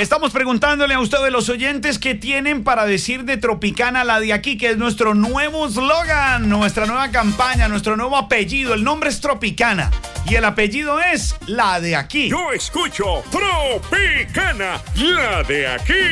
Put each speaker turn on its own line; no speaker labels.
Estamos preguntándole a ustedes, los oyentes, qué tienen para decir de Tropicana, la de aquí, que es nuestro nuevo slogan, nuestra nueva campaña, nuestro nuevo apellido. El nombre es Tropicana y el apellido es la de aquí.
Yo escucho Tropicana, la de aquí.